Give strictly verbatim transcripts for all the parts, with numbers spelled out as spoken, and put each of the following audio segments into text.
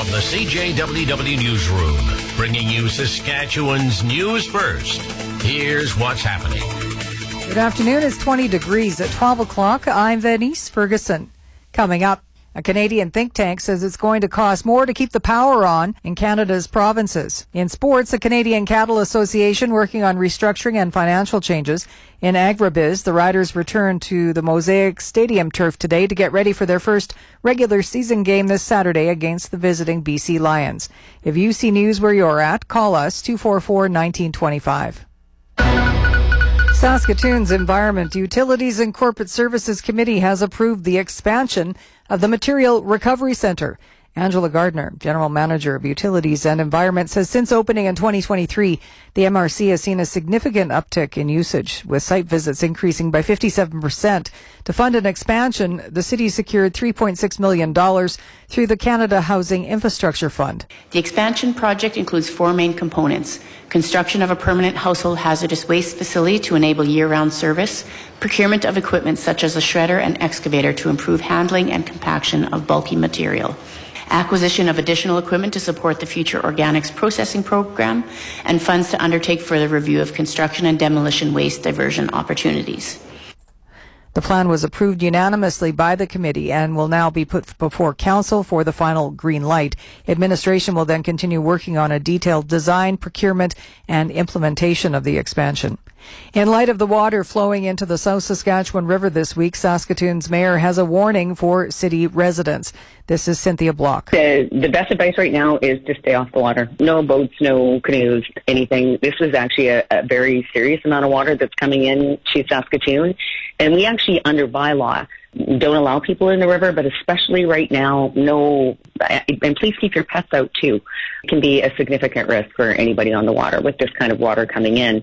From the C J W W Newsroom, bringing you Saskatchewan's news first. Here's what's happening. Good afternoon. It's twenty degrees at twelve o'clock. I'm Venice Ferguson. Coming up, a Canadian think tank says it's going to cost more to keep the power on in Canada's provinces. In sports, the Canadian Cattle Association working on restructuring and financial changes. In agribiz, the Riders return to the Mosaic Stadium turf today to get ready for their first regular season game this Saturday against the visiting B C Lions. If you see news where you're at, call us two four four, one nine two five. Saskatoon's Environment, Utilities and Corporate Services Committee has approved the expansion of the Material Recovery Centre. Angela Gardner, General Manager of Utilities and Environment, says since opening in twenty twenty-three, the M R C has seen a significant uptick in usage, with site visits increasing by fifty-seven percent. To fund an expansion, the city secured three point six million dollars through the Canada Housing Infrastructure Fund. The expansion project includes four main components: construction of a permanent household hazardous waste facility to enable year-round service, procurement of equipment such as a shredder and excavator to improve handling and compaction of bulky material, acquisition of additional equipment to support the future organics processing program, and funds to undertake further review of construction and demolition waste diversion opportunities. The plan was approved unanimously by the committee and will now be put before council for the final green light. Administration will then continue working on a detailed design, procurement, and implementation of the expansion. In light of the water flowing into the South Saskatchewan River this week, Saskatoon's mayor has a warning for city residents. This is Cynthia Block. The, the best advice right now is to stay off the water. No boats, no canoes, anything. This is actually a, a very serious amount of water that's coming in to Saskatoon. And we actually, under bylaw, don't allow people in the river, but especially right now, no, and please keep your pets out too. It can be a significant risk for anybody on the water with this kind of water coming in.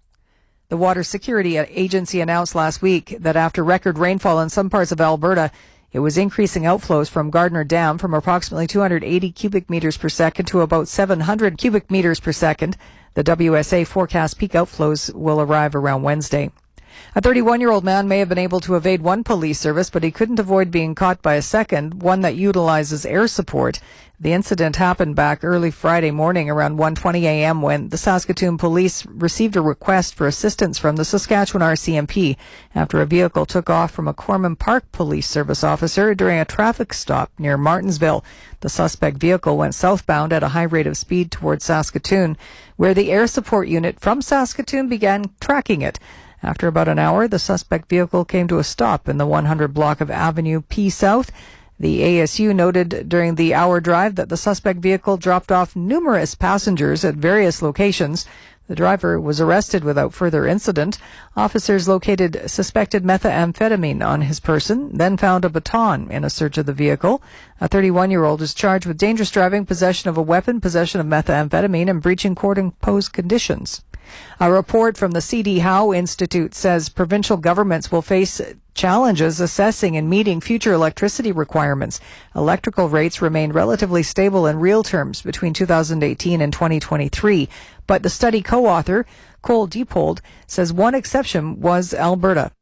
The Water Security Agency announced last week that after record rainfall in some parts of Alberta, it was increasing outflows from Gardner Dam from approximately two hundred eighty cubic meters per second to about seven hundred cubic meters per second. The W S A forecast peak outflows will arrive around Wednesday. A thirty-one-year-old man may have been able to evade one police service, but he couldn't avoid being caught by a second, one that utilizes air support. The incident happened back early Friday morning around one twenty a.m. when the Saskatoon police received a request for assistance from the Saskatchewan R C M P after a vehicle took off from a Corman Park police service officer during a traffic stop near Martinsville. The suspect vehicle went southbound at a high rate of speed towards Saskatoon, where the air support unit from Saskatoon began tracking it. After about an hour, the suspect vehicle came to a stop in the one hundred block of Avenue P South. The A S U noted during the hour drive that the suspect vehicle dropped off numerous passengers at various locations. The driver was arrested without further incident. Officers located suspected methamphetamine on his person, then found a baton in a search of the vehicle. A thirty-one-year-old is charged with dangerous driving, possession of a weapon, possession of methamphetamine, and breaching court-imposed conditions. A report from the C D Howe Institute says provincial governments will face challenges assessing and meeting future electricity requirements. Electrical rates remained relatively stable in real terms between two thousand eighteen and twenty twenty-three, but the study co-author, Cole Diepold, says one exception was Alberta.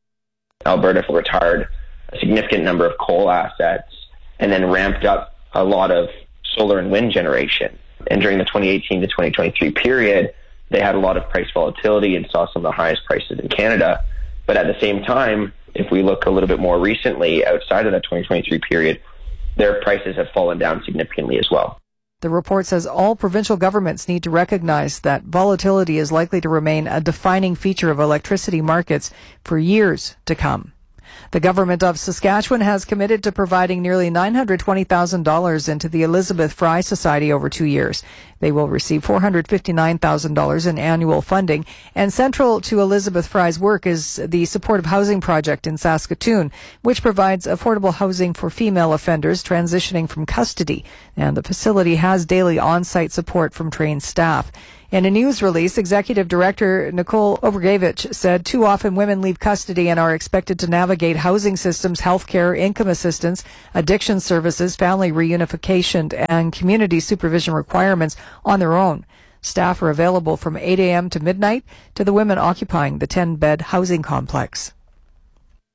Alberta retired a significant number of coal assets and then ramped up a lot of solar and wind generation. And during the twenty eighteen to twenty twenty-three period, they had a lot of price volatility and saw some of the highest prices in Canada. But at the same time, if we look a little bit more recently outside of that twenty twenty-three period, their prices have fallen down significantly as well. The report says all provincial governments need to recognize that volatility is likely to remain a defining feature of electricity markets for years to come. The government of Saskatchewan has committed to providing nearly nine hundred twenty thousand dollars into the Elizabeth Fry Society over two years. They will receive four hundred fifty-nine thousand dollars in annual funding. And central to Elizabeth Fry's work is the Supportive Housing Project in Saskatoon, which provides affordable housing for female offenders transitioning from custody. And the facility has daily on-site support from trained staff. In a news release, Executive Director Nicole Obrigevich said too often women leave custody and are expected to navigate housing systems, healthcare, income assistance, addiction services, family reunification, and community supervision requirements on their own. Staff are available from eight a.m. to midnight to the women occupying the ten-bed housing complex.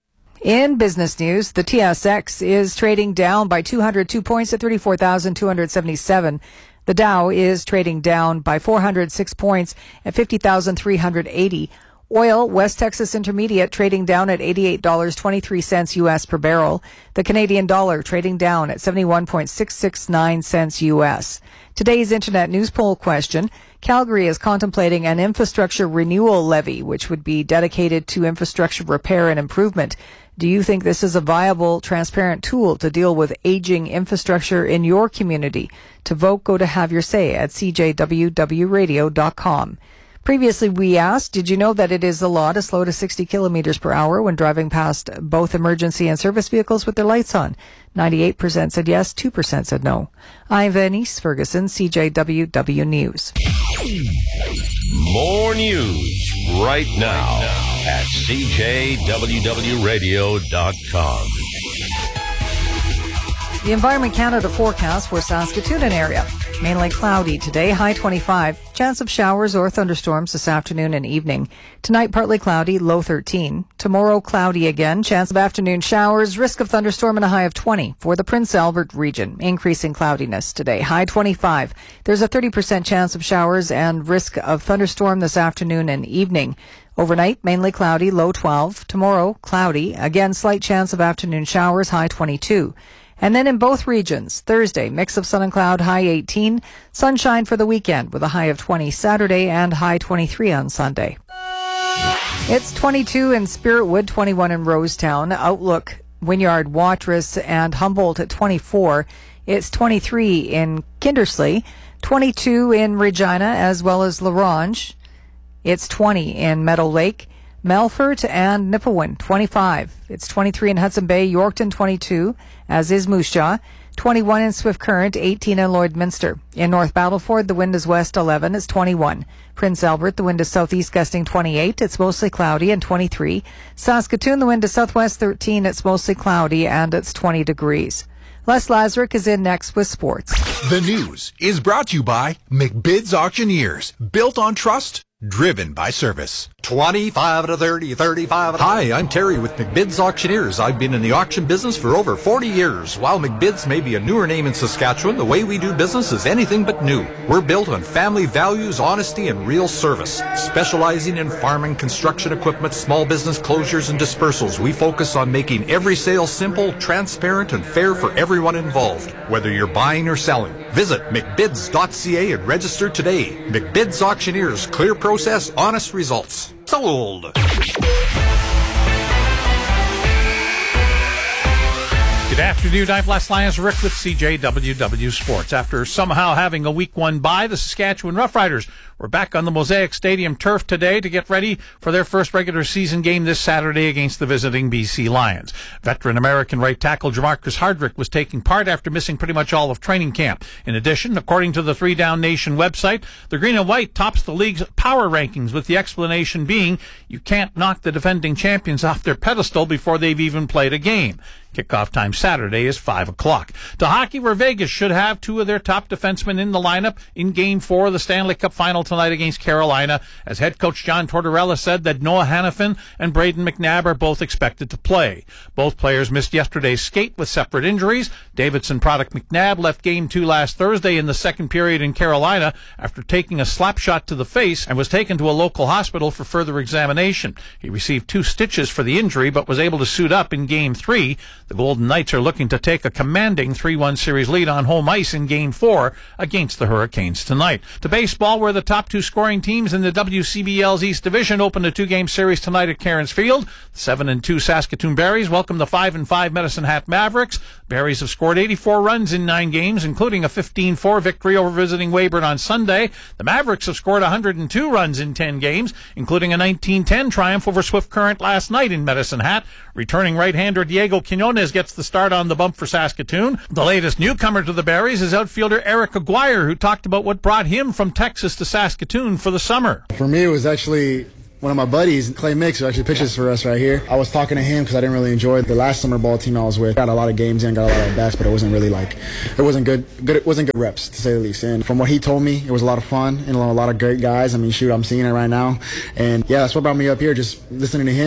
In business news, the T S X is trading down by two hundred two points at thirty-four thousand two hundred seventy-seven. The Dow is trading down by four hundred six points at fifty thousand three hundred eighty. Oil, West Texas Intermediate, trading down at eighty-eight dollars and twenty-three cents U S per barrel. The Canadian dollar trading down at seventy-one point six six nine cents U S. Today's Internet News Poll question: Calgary is contemplating an infrastructure renewal levy, which would be dedicated to infrastructure repair and improvement. Do you think this is a viable, transparent tool to deal with aging infrastructure in your community? To vote, go to Have Your Say at c j w w radio dot com. Previously, we asked, did you know that it is the law to slow to sixty kilometers per hour when driving past both emergency and service vehicles with their lights on? ninety-eight percent said yes, two percent said no. I'm Venice Ferguson, C J W W News. More news right now at c j w w radio dot com. The Environment Canada forecast for Saskatoon and area. Mainly cloudy today, high twenty-five. Chance of showers or thunderstorms this afternoon and evening. Tonight, partly cloudy, low thirteen. Tomorrow, cloudy again. Chance of afternoon showers, risk of thunderstorm and a high of twenty. For the Prince Albert region, increasing cloudiness today, high twenty-five. There's a thirty percent chance of showers and risk of thunderstorm this afternoon and evening. Overnight, mainly cloudy, low twelve. Tomorrow, cloudy. Again, slight chance of afternoon showers, high twenty-two. And then in both regions, Thursday, mix of sun and cloud, high eighteen. Sunshine for the weekend with a high of twenty Saturday and high twenty-three on Sunday. It's twenty-two in Spiritwood, twenty-one in Rosetown. Outlook, Wynyard, Watrous, and Humboldt at twenty-four. It's twenty-three in Kindersley, twenty-two in Regina, as well as La Ronge. It's twenty in Meadow Lake. Melfort and Nipawin, twenty-five. It's twenty-three in Hudson Bay, Yorkton, twenty-two, as is Moose Jaw. twenty-one in Swift Current, eighteen in Lloydminster. In North Battleford, the wind is west eleven, it's twenty-one. Prince Albert, the wind is southeast gusting twenty-eight, it's mostly cloudy and twenty-three. Saskatoon, the wind is southwest thirteen, it's mostly cloudy and it's twenty degrees. Les Lazaruk is in next with sports. The news is brought to you by McBid's Auctioneers. Built on trust, driven by service. twenty-five to thirty, thirty-five. Hi, I'm Terry with McBid's Auctioneers. I've been in the auction business for over forty years. While McBid's may be a newer name in Saskatchewan, the way we do business is anything but new. We're built on family values, honesty, and real service. Specializing in farming, construction equipment, small business closures, and dispersals, we focus on making every sale simple, transparent, and fair for everyone involved, whether you're buying or selling. Visit mcbids dot c a and register today. McBid's Auctioneers, clear process, honest results. Sold. Good afternoon. I'm Les Lazaruk with C J W W Sports. After somehow having a week one bye, the Saskatchewan Roughriders were back on the Mosaic Stadium turf today to get ready for their first regular season game this Saturday against the visiting B C Lions. Veteran American right tackle Jamarcus Hardrick was taking part after missing pretty much all of training camp. In addition, according to the Three Down Nation website, the Green and White tops the league's power rankings, with the explanation being you can't knock the defending champions off their pedestal before they've even played a game. Kickoff time Saturday is five o'clock. To hockey, where Vegas should have two of their top defensemen in the lineup in Game four of the Stanley Cup Final tonight against Carolina, as head coach John Tortorella said that Noah Hannafin and Braden McNabb are both expected to play. Both players missed yesterday's skate with separate injuries. Davidson product McNabb left Game two last Thursday in the second period in Carolina after taking a slap shot to the face and was taken to a local hospital for further examination. He received two stitches for the injury but was able to suit up in Game three. The Golden Knights are looking to take a commanding three one series lead on home ice in Game four against the Hurricanes tonight. To baseball, where the top two scoring teams in the W C B L's East Division open a two-game series tonight at Cairns Field. The seven and two Saskatoon Berries welcome the five and five Medicine Hat Mavericks. Berries have scored eighty-four runs in nine games, including a fifteen four victory over visiting Weyburn on Sunday. The Mavericks have scored one hundred two runs in ten games, including a nineteen ten triumph over Swift Current last night in Medicine Hat. Returning right-hander Diego Quinones gets the start on the bump for Saskatoon. The latest newcomer to the Berries is outfielder Eric Aguirre, who talked about what brought him from Texas to Saskatoon for the summer. For me, it was actually one of my buddies, Clay Mix, who actually pitches for us right here. I was talking to him because I didn't really enjoy the last summer ball team I was with. Got a lot of games in, got a lot of bats, but it wasn't really like, it wasn't good, good, it wasn't good reps, to say the least. And from what he told me, it was a lot of fun and a lot of great guys. I mean, shoot, I'm seeing it right now. And yeah, that's what brought me up here, just listening to him and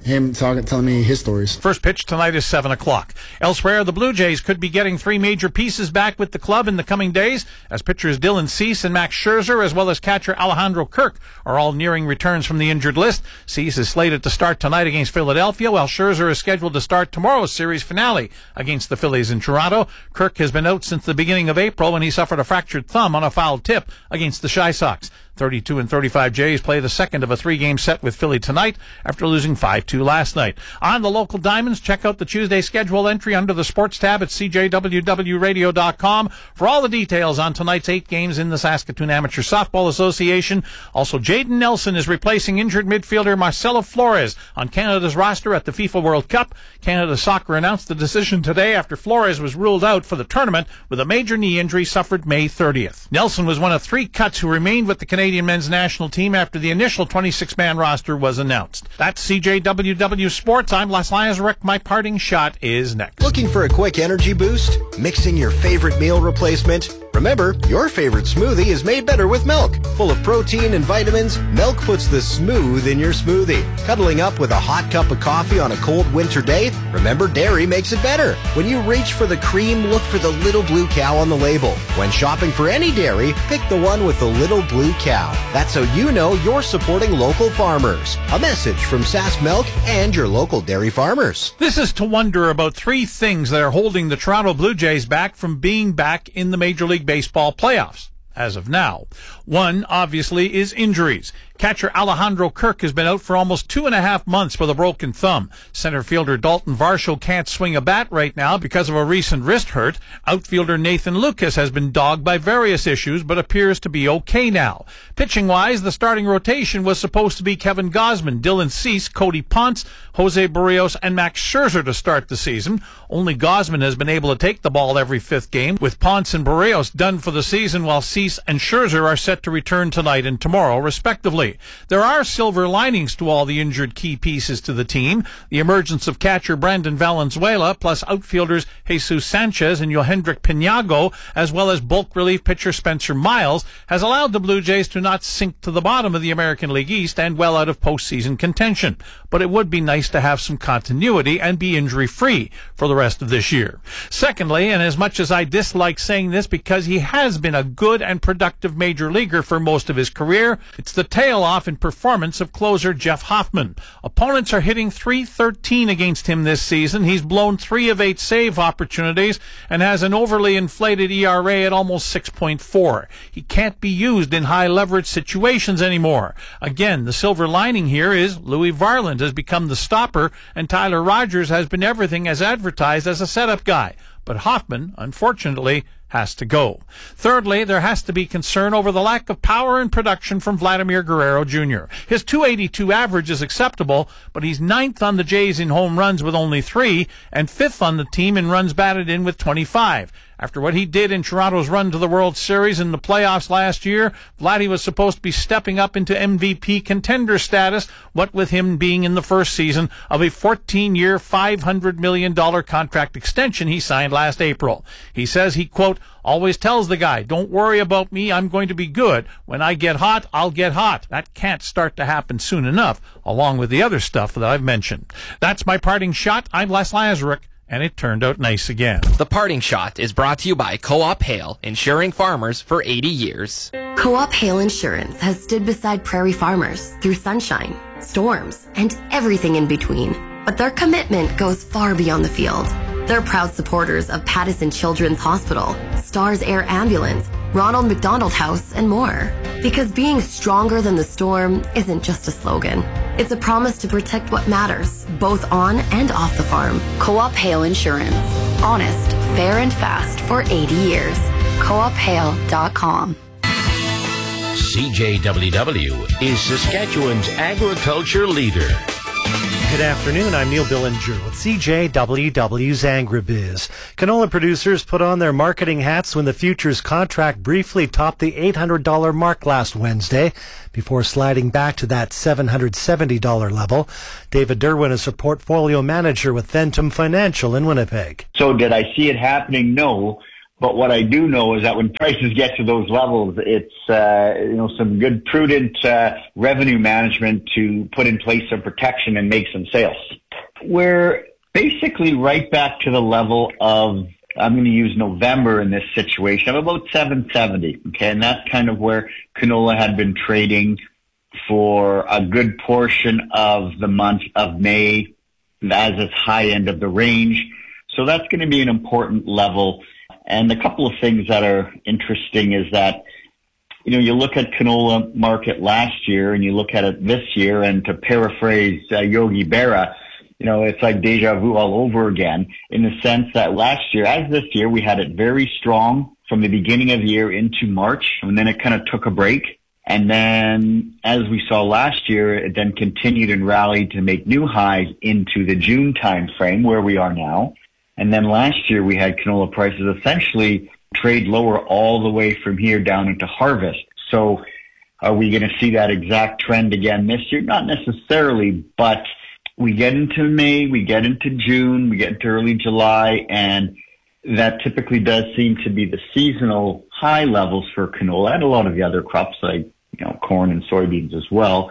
him talking, telling me his stories. First pitch tonight is seven o'clock. Elsewhere, the Blue Jays could be getting three major pieces back with the club in the coming days, as pitchers Dylan Cease and Max Scherzer, as well as catcher Alejandro Kirk, are all nearing returns from the injured list. Cease is slated to start tonight against Philadelphia, while Scherzer is scheduled to start tomorrow's series finale against the Phillies in Toronto. Kirk has been out since the beginning of April when he suffered a fractured thumb on a foul tip against the Chi Sox. thirty-two and thirty-five Jays play the second of a three-game set with Philly tonight after losing five two last night. On the local diamonds, check out the Tuesday schedule entry under the sports tab at c j w w radio dot com for all the details on tonight's eight games in the Saskatoon Amateur Softball Association. Also, Jaden Nelson is replacing injured midfielder Marcelo Flores on Canada's roster at the FIFA World Cup. Canada Soccer announced the decision today after Flores was ruled out for the tournament with a major knee injury suffered May thirtieth. Nelson was one of three cuts who remained with the Canadian Canadian men's national team after the initial twenty-six man roster was announced. That's C J W W Sports. I'm Les Lazarek. My parting shot is next. Looking for a quick energy boost? Mixing your favorite meal replacement? Remember, your favorite smoothie is made better with milk. Full of protein and vitamins, milk puts the smooth in your smoothie. Cuddling up with a hot cup of coffee on a cold winter day? Remember, dairy makes it better. When you reach for the cream, look for the little blue cow on the label. When shopping for any dairy, pick the one with the little blue cow. That's how you know you're supporting local farmers. A message from Sask Milk and your local dairy farmers. This is to wonder about three things that are holding the Toronto Blue Jays back from being back in the Major League Baseball playoffs as of now. One, obviously, is injuries. Catcher Alejandro Kirk has been out for almost two and a half months with a broken thumb. Center fielder Dalton Varsho can't swing a bat right now because of a recent wrist hurt. Outfielder Nathan Lucas has been dogged by various issues but appears to be okay now. Pitching-wise, the starting rotation was supposed to be Kevin Gausman, Dylan Cease, Cody Ponce, Jose Barrios, and Max Scherzer to start the season. Only Gausman has been able to take the ball every fifth game, with Ponce and Barrios done for the season, while Cease and Scherzer are set to return tonight and tomorrow, respectively. There are silver linings to all the injured key pieces to the team. The emergence of catcher Brandon Valenzuela, plus outfielders Jesus Sanchez and Yohendrick Pinago, as well as bulk relief pitcher Spencer Miles, has allowed the Blue Jays to not sink to the bottom of the American League East and well out of postseason contention. But it would be nice to have some continuity and be injury-free for the rest of this year. Secondly, and as much as I dislike saying this because he has been a good and productive major leaguer for most of his career, it's the tail off in performance of closer Jeff Hoffman. Opponents are hitting three thirteen against him this season. He's blown three of eight save opportunities and has an overly inflated E R A at almost six point four. He can't be used in high leverage situations anymore. Again, the silver lining here is Louis Varland has become the stopper and Tyler Rogers has been everything as advertised as a setup guy. But Hoffman, unfortunately, has to go. Thirdly, there has to be concern over the lack of power and production from Vladimir Guerrero Junior His two eighty-two average is acceptable, but he's ninth on the Jays in home runs with only three and fifth on the team in runs batted in with twenty-five. After what he did in Toronto's run to the World Series in the playoffs last year, Vladdy was supposed to be stepping up into M V P contender status, what with him being in the first season of a fourteen-year, five hundred million dollars contract extension he signed last April. He says he, quote, always tells the guy, don't worry about me, I'm going to be good. When I get hot, I'll get hot. That can't start to happen soon enough, along with the other stuff that I've mentioned. That's my parting shot. I'm Les Lazarek. And it turned out nice again. The Parting Shot is brought to you by Co-op Hail, insuring farmers for eighty years. Co-op Hail Insurance has stood beside prairie farmers through sunshine, storms, and everything in between. But their commitment goes far beyond the field. They're proud supporters of Pattison Children's Hospital, Stars Air Ambulance, Ronald McDonald House, and more. Because being stronger than the storm isn't just a slogan. It's a promise to protect what matters, both on and off the farm. Co-op Hail Insurance. Honest, fair, and fast for eighty years. co op hail dot com. C J W W is Saskatchewan's agriculture leader. Good afternoon, I'm Neil Billinger with C J W W's AgriBiz. Canola producers put on their marketing hats when the futures contract briefly topped the eight hundred dollars mark last Wednesday before sliding back to that seven hundred seventy dollars level. David Derwin is a portfolio manager with Ventum Financial in Winnipeg. So did I see it happening? No. But what I do know is that when prices get to those levels, it's uh, you know some good, prudent uh, revenue management to put in place some protection and make some sales. We're basically right back to the level of, I'm going to use November in this situation, of about seven seventy. Okay, and that's kind of where canola had been trading for a good portion of the month of May, as its high end of the range. So that's going to be an important level. And a couple of things that are interesting is that, you know, you look at canola market last year and you look at it this year, and to paraphrase uh, Yogi Berra, you know, it's like deja vu all over again, in the sense that last year, as this year, we had it very strong from the beginning of the year into March, and then it kind of took a break. And then, as we saw last year, it then continued and rallied to make new highs into the June time frame, where we are now. And then last year, we had canola prices essentially trade lower all the way from here down into harvest. So are we going to see that exact trend again this year? Not necessarily, but we get into May, we get into June, we get into early July, and that typically does seem to be the seasonal high levels for canola and a lot of the other crops like, you know, corn and soybeans as well.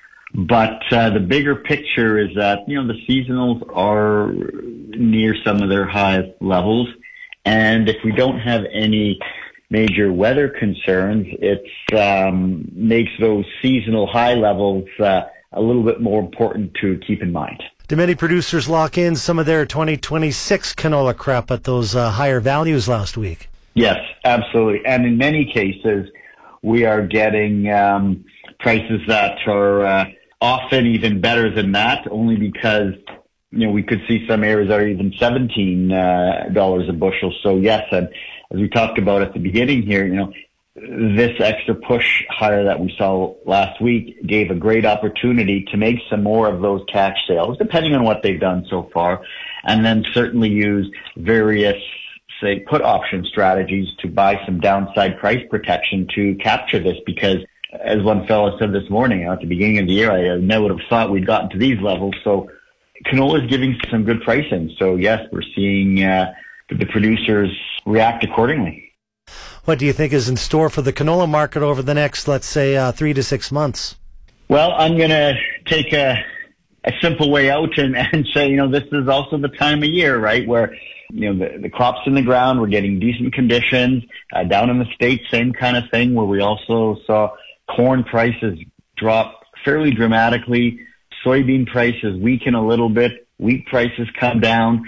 But uh, the bigger picture is that, you know, the seasonals are near some of their highest levels. And if we don't have any major weather concerns, it um, makes those seasonal high levels uh, a little bit more important to keep in mind. Do many producers lock in some of their twenty twenty-six canola crop at those uh, higher values last week? Yes, absolutely. And in many cases, we are getting um, prices that are uh, often even better than that, only because, you know, we could see some areas that are even seventeen dollars a bushel. So yes, and as we talked about at the beginning here, you know, this extra push higher that we saw last week gave a great opportunity to make some more of those cash sales, depending on what they've done so far, and then certainly use various, say, put option strategies to buy some downside price protection to capture this, because as one fellow said this morning, you know, at the beginning of the year, I never would have thought we'd gotten to these levels. So canola is giving some good pricing. So yes, we're seeing uh, the producers react accordingly. What do you think is in store for the canola market over the next, let's say, uh, three to six months? Well, I'm going to take a, a simple way out and, and say, you know, this is also the time of year, right, where, you know, the, the crops in the ground, we're getting decent conditions. Uh, down in the States, same kind of thing, where we also saw corn prices drop fairly dramatically. Soybean prices weaken a little bit. Wheat prices come down.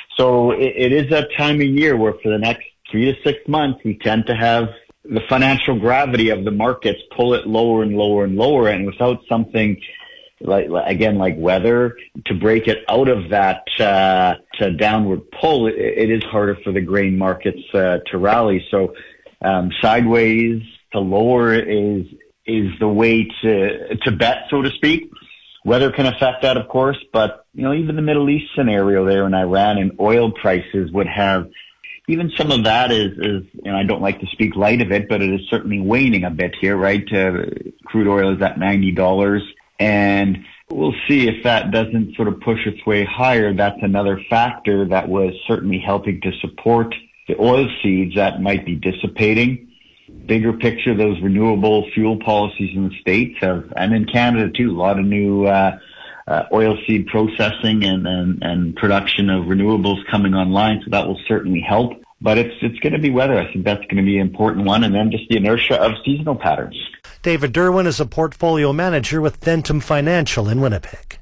So it, it is that time of year where for the next three to six months, we tend to have the financial gravity of the markets pull it lower and lower and lower. And without something like, again, like weather to break it out of that uh, to downward pull, it, it is harder for the grain markets uh, to rally. So um, sideways to lower is is the way to to bet, so to speak. Weather can affect that, of course, but, you know, even the Middle East scenario there in Iran and oil prices would have, even some of that is, is, you know, I don't like to speak light of it, but it is certainly waning a bit here, right? Uh, crude oil is at ninety dollars, and we'll see if that doesn't sort of push its way higher. That's another factor that was certainly helping to support the oil seeds that might be dissipating. Bigger picture, those renewable fuel policies in the States have, and in Canada too, a lot of new uh, uh, oil seed processing and, and, and production of renewables coming online, so that will certainly help. But it's it's going to be weather. I think that's going to be an important one, and then just the inertia of seasonal patterns. David Derwin is a portfolio manager with Dentum Financial in Winnipeg.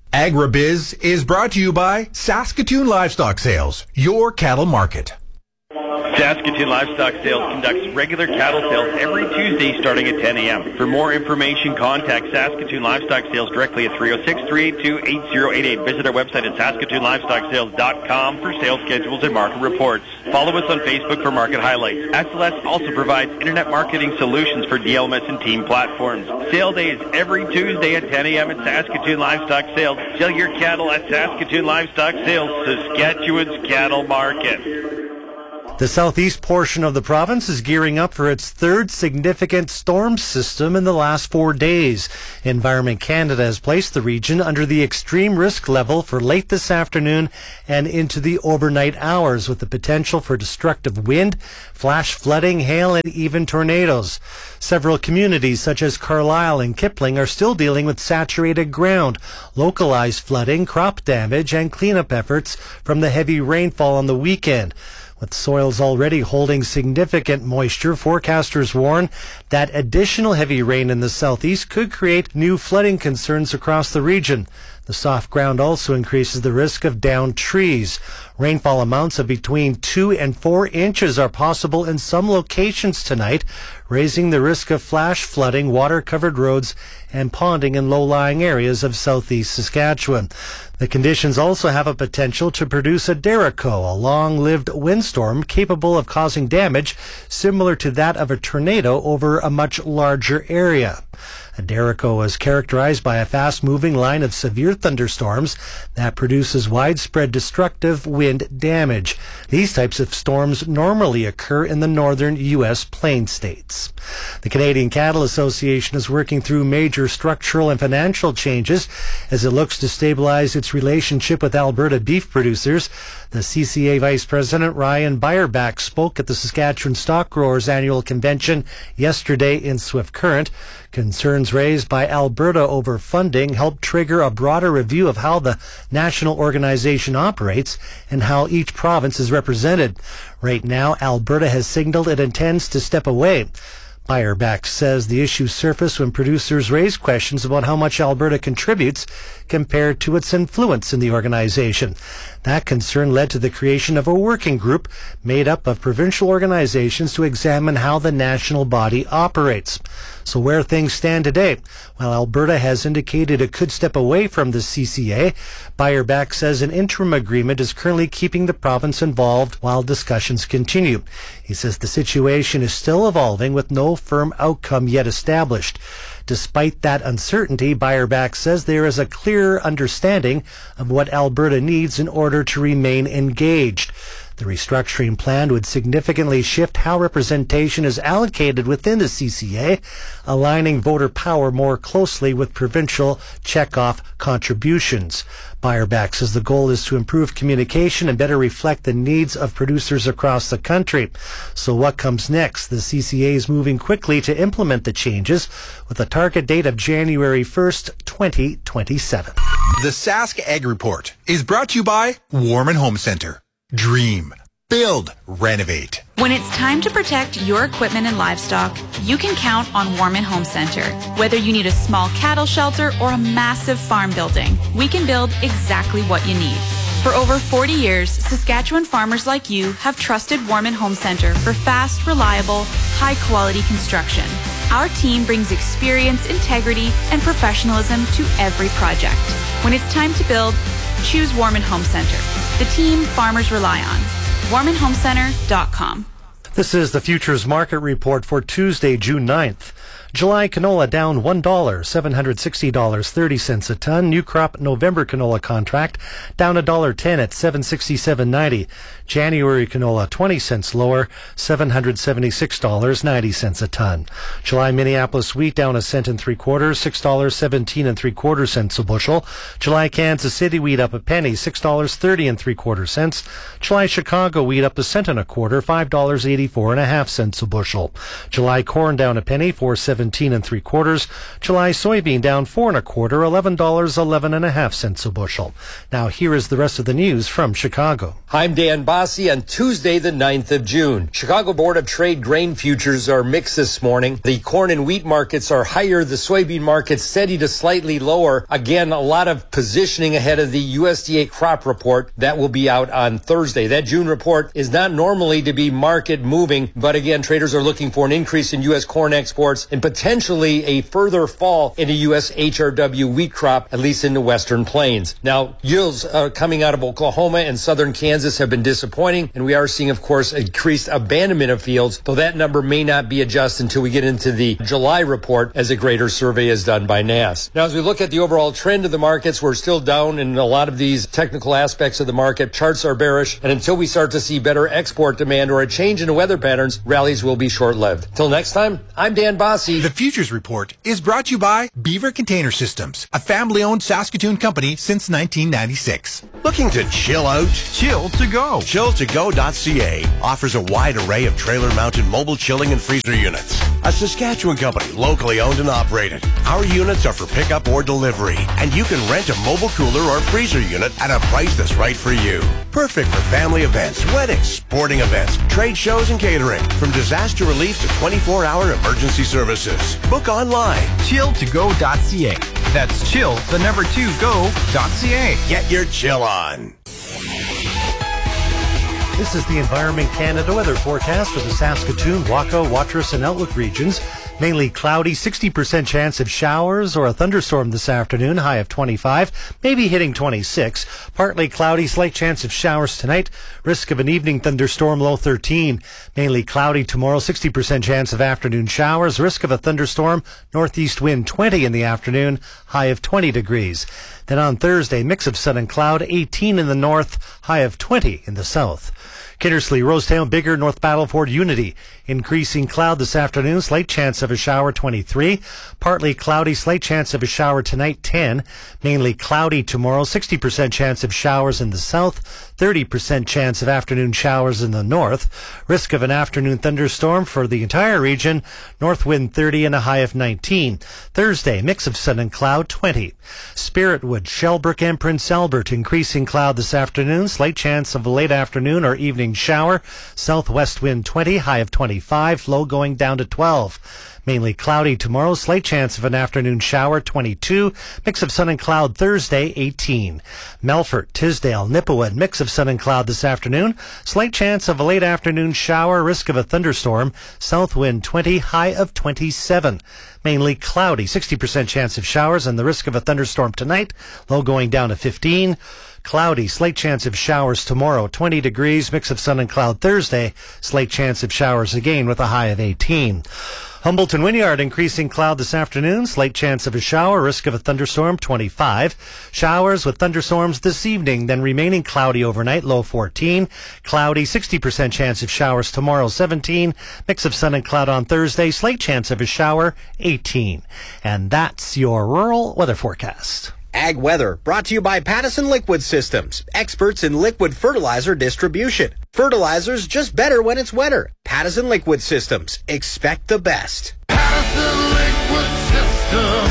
AgriBiz is brought to you by Saskatoon Livestock Sales, your cattle market. Saskatoon Livestock Sales conducts regular cattle sales every Tuesday starting at ten a.m. For more information, contact Saskatoon Livestock Sales directly at three oh six, three eight two, eight oh eight eight. Visit our website at saskatoon livestock sales dot com for sales schedules and market reports. Follow us on Facebook for market highlights. S L S also provides internet marketing solutions for D L M S and team platforms. Sale days every Tuesday at ten a.m. at Saskatoon Livestock Sales. Sell your cattle at Saskatoon Livestock Sales, Saskatchewan's cattle market. The southeast portion of the province is gearing up for its third significant storm system in the last four days. Environment Canada has placed the region under the extreme risk level for late this afternoon and into the overnight hours, with the potential for destructive wind, flash flooding, hail, and even tornadoes. Several communities such as Carlisle and Kipling are still dealing with saturated ground, localized flooding, crop damage, and cleanup efforts from the heavy rainfall on the weekend. With soils already holding significant moisture, forecasters warn that additional heavy rain in the southeast could create new flooding concerns across the region. The soft ground also increases the risk of downed trees. Rainfall amounts of between two and four inches are possible in some locations tonight, raising the risk of flash flooding, water-covered roads, and ponding in low-lying areas of southeast Saskatchewan. The conditions also have a potential to produce a Derico, a long-lived windstorm capable of causing damage similar to that of a tornado over a much larger area. A Derico is characterized by a fast-moving line of severe thunderstorms that produces widespread destructive wind damage. These types of storms normally occur in the northern U S plain states. The Canadian Cattle Association is working through major structural and financial changes as it looks to stabilize its relationship with Alberta beef producers. The C C A Vice President Ryan Beierbach spoke at the Saskatchewan Stock Growers Annual Convention yesterday in Swift Current. Concerns raised by Alberta over funding helped trigger a broader review of how the national organization operates and how each province is represented. Right now, Alberta has signaled it intends to step away. Beierbach says the issue surfaced when producers raised questions about how much Alberta contributes compared to its influence in the organization. That concern led to the creation of a working group made up of provincial organizations to examine how the national body operates. So where things stand today? While Alberta has indicated it could step away from the C C A, Beierbach says an interim agreement is currently keeping the province involved while discussions continue. He says the situation is still evolving with no firm outcome yet established. Despite that uncertainty, Beierbach says there is a clear understanding of what Alberta needs in order to remain engaged. The restructuring plan would significantly shift how representation is allocated within the C C A, aligning voter power more closely with provincial checkoff contributions. Beierbach says the goal is to improve communication and better reflect the needs of producers across the country. So what comes next? The C C A is moving quickly to implement the changes with a target date of January first, twenty twenty-seven. The Sask Ag Report is brought to you by Warman Home Center. Dream, build, renovate. When it's time to protect your equipment and livestock, you can count on Warman Home Center. Whether you need a small cattle shelter or a massive farm building, we can build exactly what you need. For over forty years, Saskatchewan farmers like you have trusted Warman Home Center for fast, reliable, high-quality construction. Our team brings experience, integrity, and professionalism to every project. When it's time to build, choose Warman Home Center, the team farmers rely on. warman home center dot com. This is the Futures Market Report for Tuesday, June ninth. July canola down one dollar, seven hundred sixty dollars and thirty cents a ton. New crop November canola contract down one dollar ten at seven sixty-seven ninety. January canola twenty cents lower, seven hundred seventy-six dollars and ninety cents a ton. July Minneapolis wheat down a cent and three quarters, six dollars seventeen and three quarter cents a bushel. July Kansas City wheat up a penny, six dollars thirty and three quarter cents. July Chicago wheat up a cent and a quarter, five dollars eighty-four and a half cents a bushel. July corn down a penny, four seventeen and three quarters. July soybean down four and a quarter, eleven dollars eleven and a half cents a bushel. Now here is the rest of the news from Chicago. I'm Dan Bossie on Tuesday, the ninth of June. Chicago Board of Trade grain futures are mixed this morning. The corn and wheat markets are higher. The soybean market steady to slightly lower. Again, a lot of positioning ahead of the U S D A crop report that will be out on Thursday. That June report is not normally to be market moving, but again, traders are looking for an increase in U S corn exports and potentially potentially a further fall in the U S H R W wheat crop, at least in the western plains. Now, yields uh, coming out of Oklahoma and southern Kansas have been disappointing, and we are seeing, of course, increased abandonment of fields, though that number may not be adjusted until we get into the July report as a greater survey is done by N A S. Now, as we look at the overall trend of the markets, we're still down in a lot of these technical aspects of the market. Charts are bearish, and until we start to see better export demand or a change in the weather patterns, rallies will be short-lived. Till next time, I'm Dan Bossy. The Futures Report is brought to you by Beaver Container Systems, a family-owned Saskatoon company since nineteen ninety-six. Looking to chill out? Chill to go. chill to go dot c a offers a wide array of trailer-mounted mobile chilling and freezer units. A Saskatchewan company, locally owned and operated. Our units are for pickup or delivery, and you can rent a mobile cooler or freezer unit at a price that's right for you. Perfect for family events, weddings, sporting events, trade shows, and catering. From disaster relief to twenty-four hour emergency services. Book online. chill to go dot c a. That's chill, the number two, go dot c a. Get your chill on. This is the Environment Canada weather forecast for the Saskatoon, Waka, Watrous, and Outlook regions. Mainly cloudy, sixty percent chance of showers or a thunderstorm this afternoon, high of twenty-five, maybe hitting twenty-six. Partly cloudy, slight chance of showers tonight, risk of an evening thunderstorm, low thirteen. Mainly cloudy tomorrow, sixty percent chance of afternoon showers, risk of a thunderstorm, northeast wind twenty in the afternoon, high of twenty degrees. Then on Thursday, mix of sun and cloud, eighteen in the north, high of twenty in the south. Kindersley, Rosetown, Bigger, North Battleford, Unity. Increasing cloud this afternoon, slight chance of a shower, twenty-three. Partly cloudy, slight chance of a shower tonight, ten. Mainly cloudy tomorrow, sixty percent chance of showers in the south, thirty percent chance of afternoon showers in the north. Risk of an afternoon thunderstorm for the entire region, north wind thirty and a high of nineteen. Thursday, mix of sun and cloud, twenty. Spiritwood, Shellbrook, and Prince Albert. Increasing cloud this afternoon, slight chance of a late afternoon or evening shower. Southwest wind twenty, high of twenty-five, low going down to twelve. Mainly cloudy tomorrow, slight chance of an afternoon shower, twenty-two. Mix of sun and cloud Thursday, eighteen. Melfort, Tisdale, Nipawin, mix of sun and cloud this afternoon. Slight chance of a late afternoon shower, risk of a thunderstorm. South wind twenty, high of twenty-seven. Mainly cloudy, sixty percent chance of showers and the risk of a thunderstorm tonight, low going down to fifteen. Cloudy, slight chance of showers tomorrow, twenty degrees, mix of sun and cloud Thursday, slight chance of showers again with a high of eighteen. Humboldt and Wynyard, increasing cloud this afternoon, slight chance of a shower, risk of a thunderstorm, twenty-five. Showers with thunderstorms this evening, then remaining cloudy overnight, low fourteen. Cloudy, sixty percent chance of showers tomorrow, seventeen. Mix of sun and cloud on Thursday, slight chance of a shower, eighteen. And that's your rural weather forecast. Ag Weather, brought to you by Pattison Liquid Systems, experts in liquid fertilizer distribution. Fertilizer's just better when it's wetter. Pattison Liquid Systems, expect the best. Pattison Liquid Systems,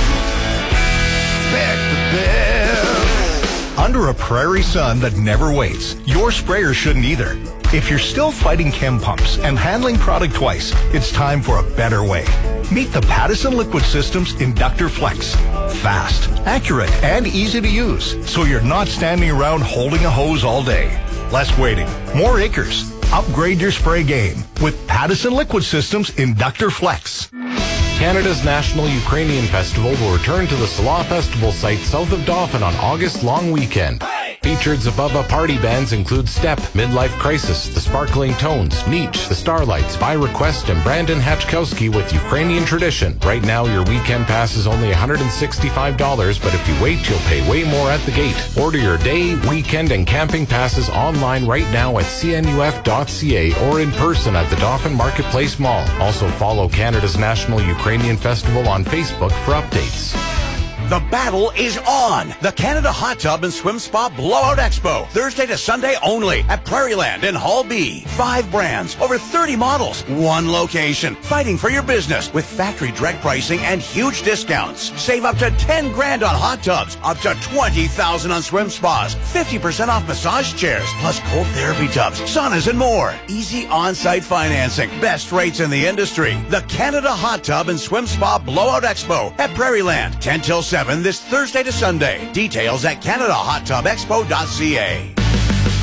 expect the best. Under a prairie sun that never waits, your sprayer shouldn't either. If you're still fighting chem pumps and handling product twice, it's time for a better way. Meet the Pattison Liquid Systems Inductor Flex. Fast, accurate, and easy to use, so you're not standing around holding a hose all day. Less waiting, more acres. Upgrade your spray game with Pattison Liquid Systems Inductor Flex. Canada's National Ukrainian Festival will return to the Salah Festival site south of Dauphin on August long weekend. Featured Zababa party bands include Step, Midlife Crisis, The Sparkling Tones, Nietzsche, The Starlights, By Request, and Brandon Hatchkowski with Ukrainian Tradition. Right now, your weekend pass is only one hundred sixty-five dollars, but if you wait, you'll pay way more at the gate. Order your day, weekend, and camping passes online right now at c n u f dot c a or in person at the Dauphin Marketplace Mall. Also follow Canada's National Ukrainian Festival on Facebook for updates. The battle is on. The Canada Hot Tub and Swim Spa Blowout Expo. Thursday to Sunday only at Prairieland in Hall B. Five brands, over thirty models, one location. Fighting for your business with factory direct pricing and huge discounts. Save up to ten grand on hot tubs, up to twenty thousand on swim spas, fifty percent off massage chairs, plus cold therapy tubs, saunas, and more. Easy on-site financing. Best rates in the industry. The Canada Hot Tub and Swim Spa Blowout Expo at Prairieland. ten till seven this Thursday to Sunday. Details at canada hot tub expo dot c a.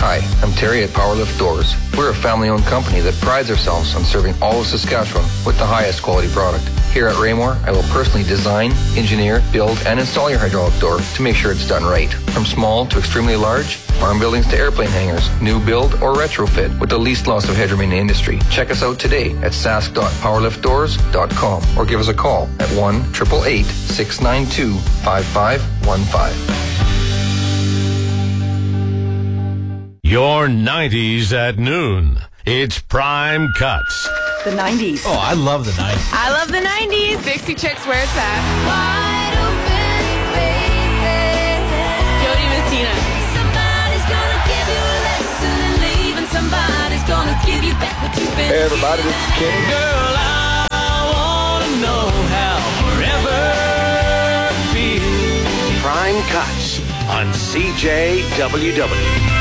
Hi, I'm Terry at Powerlift Doors. We're a family-owned company that prides ourselves on serving all of Saskatchewan with the highest quality product. Here at Raymore, I will personally design, engineer, build, and install your hydraulic door to make sure it's done right. From small to extremely large, farm buildings to airplane hangars, new build or retrofit with the least loss of headroom in the industry. Check us out today at sask dot powerlift doors dot com or give us a call at one eight eight eight, six nine two, five five one five. Your nineties at noon. It's Prime Cuts. The nineties. Oh, I love the nineties. I love the nineties. Dixie Chicks, where it's at. Wide open spaces. Jody Messina. Somebody's gonna give you a lesson in leaving. Somebody's gonna give you back what you've been. Hey everybody, this is Kenny. Girl, I wanna know how forever feels. Prime Cuts on C J W W.